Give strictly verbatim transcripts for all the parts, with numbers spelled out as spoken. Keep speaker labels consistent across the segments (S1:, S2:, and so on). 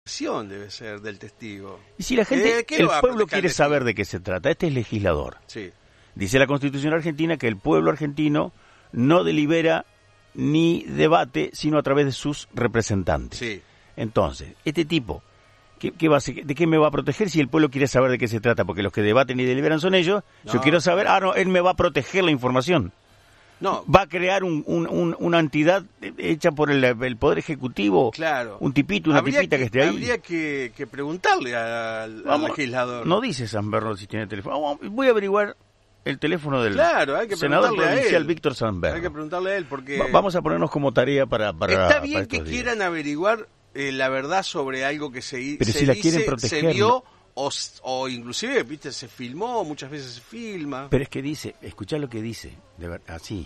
S1: debe ser del testigo.
S2: Y si la gente,
S1: Eh, ¿qué
S2: el
S1: lo va a
S2: pueblo
S1: proteger
S2: quiere
S1: el
S2: saber
S1: testigo?
S2: de qué se trata, este es legislador.
S1: Sí.
S2: Dice la Constitución argentina que el pueblo argentino no delibera ni debate, sino a través de sus representantes.
S1: Sí.
S2: Entonces, este tipo, ¿qué, qué va a hacer? ¿De qué me va a proteger si el pueblo quiere saber de qué se trata? Porque los que debaten y deliberan son ellos.
S1: No.
S2: Yo quiero saber, ah, no, él me va a proteger la información.
S1: No,
S2: Va a crear un, un, un, una entidad hecha por el, el Poder Ejecutivo.
S1: claro.
S2: Un tipito, una
S1: Habría
S2: tipita que, esté ahí.
S1: Habría que, que preguntarle al, al
S2: Vamos,
S1: legislador.
S2: no dice Sanberro si tiene teléfono. Vamos, voy a averiguar el teléfono del
S1: Claro, hay que
S2: senador
S1: preguntarle a
S2: provincial
S1: él.
S2: Víctor Sanberro.
S1: Hay que preguntarle a él porque...
S2: Va- vamos a ponernos como tarea para, para
S1: Está
S2: para
S1: bien
S2: estos
S1: que
S2: días.
S1: quieran averiguar eh, la verdad sobre algo que se,
S2: Pero
S1: se
S2: si la
S1: dice,
S2: quieren proteger,
S1: se vio
S2: no.
S1: o, s- o inclusive, viste, se filmó, muchas veces se filma.
S2: Pero es que dice, escuchá lo que dice, de ver, así.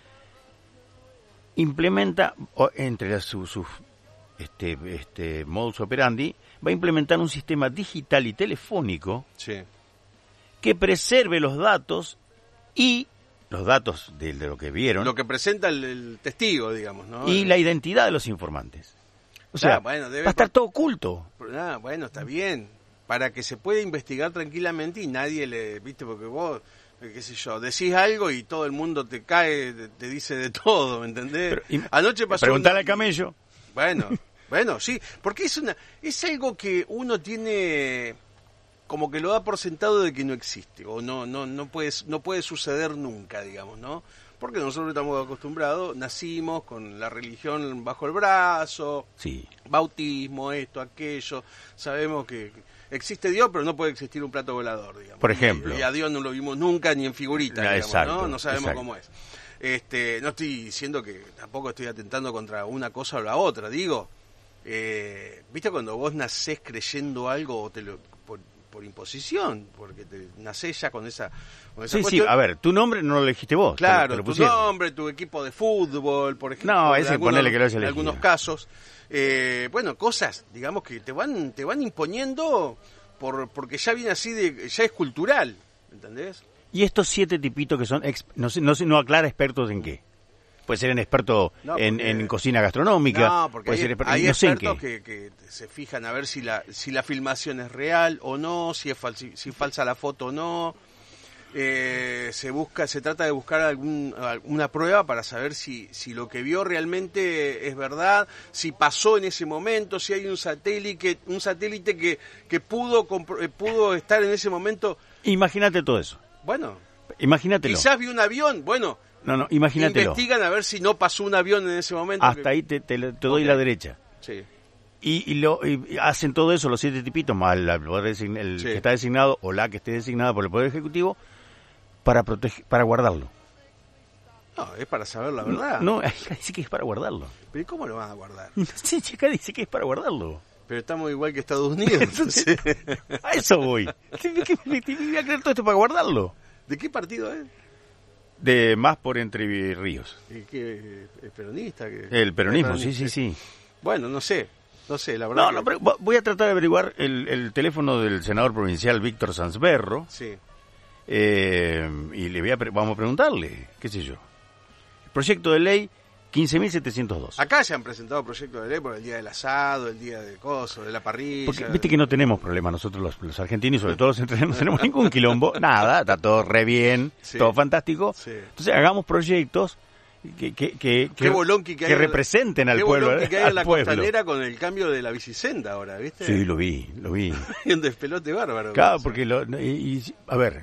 S2: Implementa, o, entre las- sus su, este, este, modus operandi, va a implementar un sistema digital y telefónico
S1: Sí.
S2: que preserve los datos y los datos de, de lo que vieron
S1: Lo que presenta el, el testigo, digamos, ¿no?
S2: y la identidad de los informantes. O sea,
S1: Ah, bueno, debe
S2: va a estar
S1: par-
S2: todo oculto.
S1: Ah, bueno, está bien. Para que se pueda investigar tranquilamente y nadie le... Viste, porque vos, eh, qué sé yo, decís algo y todo el mundo te cae, te, te dice de todo, ¿me entendés?
S2: Pero, y-
S1: Anoche pasó...
S2: Preguntale
S1: una-
S2: al camello.
S1: Bueno, bueno, sí, porque es una es algo que uno tiene como que lo da por sentado de que no existe o no no no puede no puede suceder nunca, digamos, ¿no? Porque nosotros estamos acostumbrados, nacimos con la religión bajo el brazo,
S2: Sí.
S1: bautismo, esto, aquello, sabemos que existe Dios, pero no puede existir un plato volador, digamos.
S2: Por ejemplo.
S1: Y a Dios no lo vimos nunca ni en figurita,
S2: Ah,
S1: digamos,
S2: exacto,
S1: ¿no? No sabemos
S2: exacto.
S1: cómo es. Este, no estoy diciendo que tampoco estoy atentando contra una cosa o la otra, digo, eh, ¿viste cuando vos nacés creyendo algo o te lo, por, por imposición? Porque te nacés ya con esa, con esa
S2: Sí, sí,
S1: cuestión.
S2: a ver, tu nombre no lo elegiste vos. te lo- te
S1: Claro,
S2: lo
S1: tu
S2: pusieron.
S1: nombre, tu equipo de fútbol, por ejemplo.
S2: No,
S1: en
S2: ese
S1: algunos-
S2: ponele que lo hayas
S1: En
S2: elegido.
S1: algunos casos. Eh, bueno, cosas, digamos, que te van te van imponiendo por porque ya viene así, de ya es cultural, ¿entendés?
S2: Y estos siete tipitos que son, ex- no sé, no sé, no aclara expertos en qué. Puede ser en experto
S1: No,
S2: en,
S1: porque-
S2: en cocina gastronómica,
S1: No, porque
S2: puede
S1: hay,
S2: ser experto,
S1: hay
S2: no sé en
S1: expertos
S2: qué.
S1: que, que se fijan a ver si la si la filmación es real o no, si es falsi- si falsa la foto o no. Eh, se busca, se trata de buscar algún, alguna prueba para saber si, si lo que vio realmente es verdad, si pasó en ese momento, si hay un satélite, un satélite que, que pudo compro- eh, pudo estar en ese momento.
S2: Imagínate todo eso.
S1: Bueno,
S2: Imagínatelo.
S1: quizás vio un avión, bueno,
S2: No, no, imagínatelo.
S1: investigan a ver si no pasó un avión en ese momento.
S2: Hasta
S1: que-
S2: ahí te, te, te doy
S1: Ok.
S2: la derecha.
S1: Sí.
S2: Y, y lo, y hacen todo eso, los siete tipitos, más el, el poder design- el
S1: Sí.
S2: que está designado o la que esté designada por el Poder Ejecutivo, para proteger, para guardarlo.
S1: No, es para saber la verdad.
S2: No, acá dice que es para guardarlo.
S1: ¿Pero ¿y cómo lo van a guardar?
S2: No sé, chica, dice que es para guardarlo.
S1: Pero estamos igual que Estados Unidos. entonces.
S2: A eso voy. ¿Qué, qué, qué- qué- voy a creer todo esto para guardarlo?
S1: ¿De qué partido es?
S2: De más por Entre Ríos.
S1: ¿Y qué, ¿Es peronista? ¿Qué-
S2: El peronismo,
S1: es
S2: sí, sí, sí.
S1: Bueno, no sé. No sé, la verdad.
S2: No,
S1: que-
S2: no, pero vo- voy a tratar de averiguar el, el teléfono del senador provincial Víctor Sanberro
S1: Sí.
S2: eh, y le voy a pre- vamos a preguntarle, qué sé yo. Proyecto de ley quince mil setecientos dos.
S1: Acá se han presentado proyectos de ley por el día del asado, el día de coso, de la parrilla.
S2: Porque viste que no tenemos problema nosotros los, los argentinos, sobre todo los entrenos, no tenemos ningún quilombo, nada, está todo re bien,
S1: Sí.
S2: todo fantástico.
S1: Sí.
S2: Entonces hagamos proyectos que, que, que,
S1: Qué
S2: que-
S1: bolonqui que,
S2: que
S1: hay en-
S2: representen al
S1: qué
S2: pueblo.
S1: bolonqui que hay
S2: al
S1: en la
S2: pueblo.
S1: costanera con el cambio de la bicisenda ahora, ¿viste?
S2: Sí, lo vi, lo vi.
S1: Hay un despelote bárbaro.
S2: Claro,
S1: con eso.
S2: porque, lo, y, y- a ver,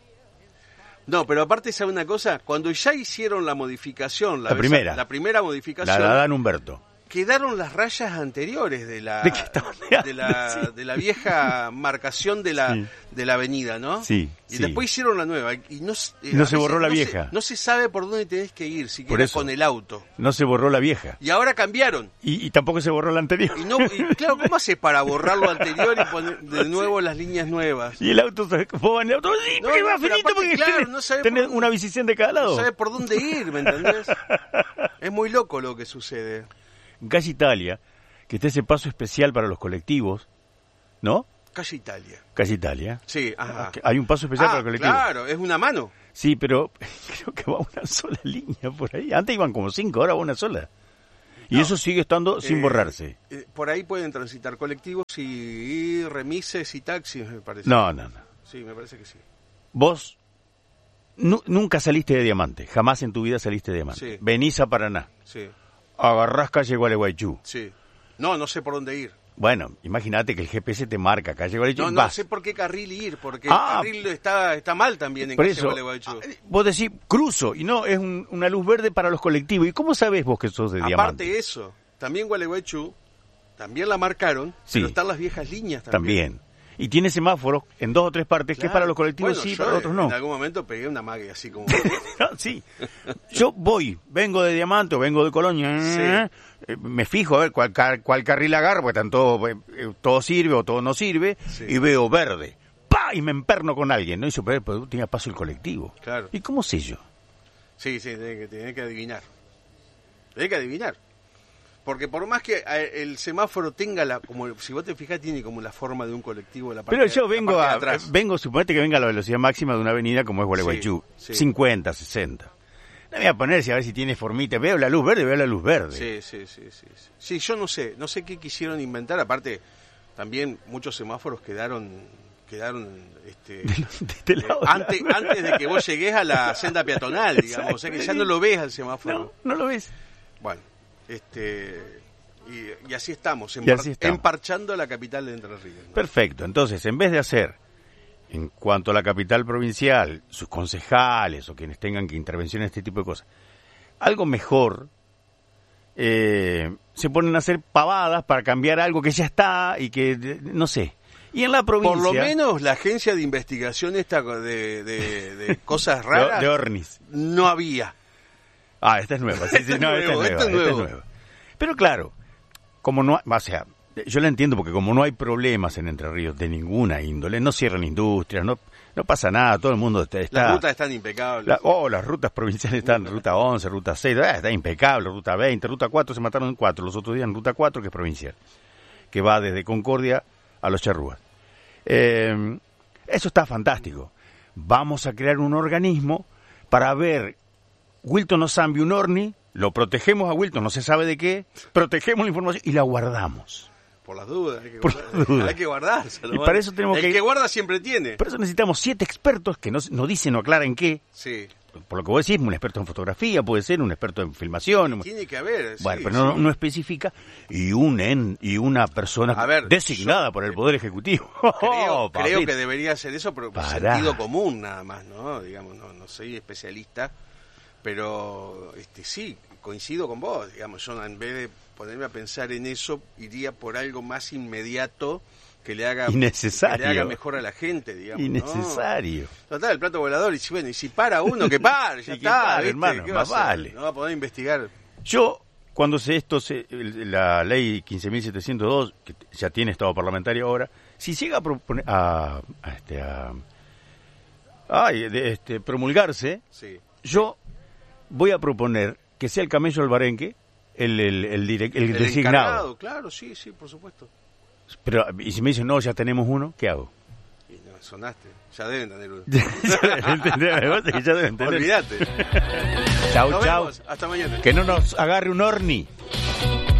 S1: No, pero aparte, ¿sabe una cosa? Cuando ya hicieron la modificación, la,
S2: La
S1: vez-
S2: primera.
S1: la primera
S2: la
S1: modificación,
S2: Adán Humberto.
S1: quedaron las rayas anteriores de la
S2: ¿De qué estaban
S1: de la,
S2: hablando? Sí.
S1: de la vieja marcación de la
S2: Sí.
S1: de la avenida, ¿no?
S2: Sí,
S1: Y
S2: sí.
S1: después hicieron la nueva y no, s- eh,
S2: No
S1: a
S2: se borró la
S1: no
S2: vieja.
S1: Se, no se sabe por dónde tenés que ir, siquiera
S2: Por eso.
S1: con el auto.
S2: No se borró la vieja.
S1: Y ahora cambiaron.
S2: Y, y tampoco se borró la anterior.
S1: Y no, y claro, ¿cómo haces para borrar lo anterior y poner de nuevo las líneas nuevas?
S2: Y el auto, se- vos vas en el auto, sí,
S1: No,
S2: porque
S1: no,
S2: va
S1: pero
S2: finito,
S1: aparte,
S2: porque
S1: claro,
S2: tenés,
S1: no sabe
S2: tenés
S1: por-
S2: una bicicenda de cada
S1: No
S2: lado.
S1: sabes por dónde ir, ¿me entendés? Es muy loco lo que sucede.
S2: En Calle Italia, que está ese paso especial para los colectivos, ¿no?
S1: Calle Italia.
S2: Calle Italia.
S1: Sí, ajá.
S2: Hay un paso especial
S1: Ah,
S2: para los colectivos.
S1: claro, es una mano.
S2: Sí, pero creo que va una sola línea por ahí. Antes iban como cinco, ahora va una sola. Y
S1: no,
S2: eso sigue estando sin
S1: eh,
S2: borrarse.
S1: Eh, por ahí pueden transitar colectivos y remises y taxis, me parece.
S2: No, no, no.
S1: Sí, me parece que sí.
S2: Vos nu- nunca saliste de Diamante, jamás en tu vida saliste de Diamante.
S1: Sí.
S2: Venís a Paraná,
S1: Sí,
S2: agarrás calle Gualeguaychú.
S1: sí. No, no sé por dónde ir.
S2: Bueno, imagínate que el G P S te marca calle Gualeguaychú.
S1: No, no
S2: vas.
S1: sé por qué carril ir, porque
S2: Ah,
S1: el carril está, está mal también en
S2: Por
S1: calle
S2: eso,
S1: Gualeguaychú.
S2: ah, vos decís, cruzo, y no, es un- una luz verde para los colectivos. ¿Y cómo sabés vos que sos de
S1: Aparte
S2: Diamante?
S1: de eso, también Gualeguaychú, también la marcaron,
S2: Sí.
S1: pero están las viejas líneas también.
S2: También. Y tiene semáforos en dos o tres partes, que es
S1: Claro.
S2: para los colectivos
S1: Bueno,
S2: sí,
S1: yo
S2: para otros no.
S1: En algún momento pegué una mague así como...
S2: No, sí. Yo voy, vengo de Diamante o vengo de Colonia,
S1: Sí.
S2: eh, me fijo a ver cuál, car- cuál carril agarro, porque están todo, eh, eh, todo sirve o todo no sirve,
S1: Sí.
S2: y veo verde. ¡Pah! Y me emperno con alguien, ¿no? Y pero pero tenía paso el colectivo.
S1: Claro.
S2: ¿Y cómo sé yo?
S1: Sí, sí, tiene que, tiene que adivinar. Tiene que adivinar. Porque por más que eh, el semáforo tenga la, como si vos te fijas, tiene como la forma de un colectivo de la parte
S2: Pero yo
S1: de- la
S2: vengo
S1: parte de
S2: a,
S1: atrás.
S2: vengo, suponete que venga a la velocidad máxima de una avenida como es Gualeguaychú,
S1: Sí, sí.
S2: cincuenta, sesenta. No me voy a ponerse a ver si tiene formita, veo la luz verde, veo la luz verde.
S1: Sí, sí, sí, sí, sí. Sí, yo no sé, no sé qué quisieron inventar. Aparte, también muchos semáforos quedaron, quedaron, este,
S2: De este lado,
S1: eh, antes, antes de que vos llegués a la senda peatonal, digamos, o sea que ya no lo ves al semáforo.
S2: No, no lo ves.
S1: Bueno, este, y, y así estamos,
S2: Y
S1: empar-
S2: así estamos.
S1: emparchando la capital de Entre Ríos, ¿no?
S2: Perfecto, entonces en vez de hacer, en cuanto a la capital provincial, sus concejales o quienes tengan que intervención en este tipo de cosas, algo mejor, eh, se ponen a hacer pavadas para cambiar algo que ya está y que, de- no sé. Y en la provincia...
S1: Por lo menos la agencia de investigación esta de, de, de cosas
S2: de,
S1: raras
S2: de Ornis.
S1: no había.
S2: Ah, esta es nueva. Sí, sí,
S1: Este es
S2: no,
S1: nuevo,
S2: esta es nueva,
S1: este es
S2: esta es
S1: nuevo.
S2: nueva. Pero claro, como no, o sea, yo la entiendo porque como no hay problemas en Entre Ríos de ninguna índole, no cierran industrias, no, no pasa nada, todo el mundo está... está-
S1: Las rutas están impecables.
S2: la- oh, las rutas provinciales están, ruta once, ruta seis, ah, está impecable, ruta veinte, ruta cuatro, se mataron en cuatro, los otros días en ruta cuatro, que es provincial, que va desde Concordia a Los Charrúas. Eh, eso está fantástico. Vamos a crear un organismo para ver Wilton Osambi, un Orni, lo protegemos a Wilton, no se sabe de qué, protegemos la información y la guardamos.
S1: Por las dudas, hay que
S2: Por
S1: guardar.
S2: las dudas.
S1: Hay que guardárselo,
S2: Y
S1: ¿vale?
S2: para eso tenemos
S1: El
S2: que-
S1: que guarda siempre tiene.
S2: Por eso necesitamos siete expertos que no, no dicen o aclaran qué.
S1: Sí.
S2: Por lo que vos decís, un experto en fotografía, puede ser un experto en filmación. un-
S1: Tiene que haber.
S2: Bueno,
S1: sí,
S2: pero no,
S1: sí.
S2: no especifica. Y un en, y una persona
S1: A ver,
S2: designada
S1: yo-
S2: por el Poder Ejecutivo.
S1: Creo,
S2: Oh,
S1: creo
S2: papito.
S1: que debería ser eso, pero por
S2: Pará.
S1: sentido común nada más, ¿no? Digamos, no, no soy especialista, pero este sí, coincido con vos, digamos, yo en vez de ponerme a pensar en eso, iría por algo más inmediato que le haga,
S2: Innecesario.
S1: que le haga mejor a la gente, digamos. ¿no?
S2: Innecesario.
S1: Total, el plato volador, y si, bueno, y si para uno, que pare, ya
S2: Y que
S1: está,
S2: pare,
S1: ¿viste?
S2: hermano,
S1: ¿Qué va a
S2: más
S1: hacer?
S2: vale.
S1: No va a poder investigar.
S2: Yo, cuando sé esto, sé, el- la ley quince mil setecientos dos, que ya tiene estado parlamentario ahora, si llega a proponer, a, a, este, a, ay, de, este, promulgarse,
S1: Sí.
S2: yo voy a proponer que sea el camello albarenque el, el, el, direc- el
S1: El
S2: designado.
S1: encargado, claro, sí, sí, por supuesto.
S2: Pero, y si me dicen, no, ya tenemos uno, ¿qué hago?
S1: Y no, sonaste, ya deben tener uno.
S2: ya deben entender.
S1: Olvídate.
S2: Chau,
S1: Nos
S2: chau.
S1: vemos, hasta mañana.
S2: Que no nos agarre un orni.